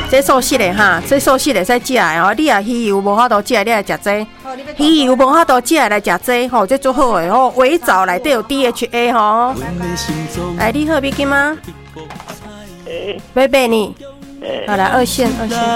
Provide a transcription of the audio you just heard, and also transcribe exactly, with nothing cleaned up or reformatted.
这素食的哈，这素食会使食的哦。你啊鱼油无法度食，你来食这。鱼油无法度食来食这吼，这做好的吼。维藻内底有 D H A 吼。哎，你好，要紧吗？要买呢？好来二线，二线。